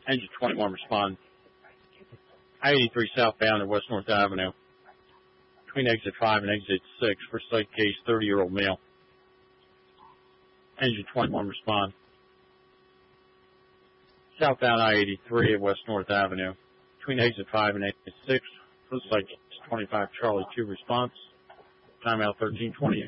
Engine 21 respond. I-83 southbound at West North Avenue. Between exit 5 and exit 6 for site case 30-year-old male. Engine 21 respond. Southbound I-83 at West North Avenue. Between exit 5 and exit 6 for site case 25 Charlie 2 response. Timeout 1328.